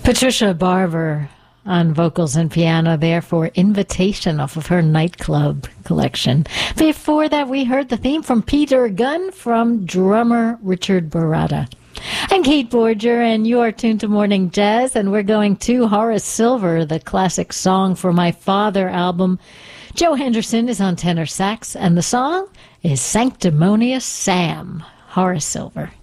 Patricia Barber on vocals and piano there for Invitation off of her Nightclub collection. Before that, we heard the theme from Peter Gunn from drummer Richard Barata. I'm Kate Borger, and you are tuned to Morning Jazz, and we're going to Horace Silver, the classic Song for My Father album. Joe Henderson is on tenor sax, and the song is Sanctimonious Sam, Horace Silver.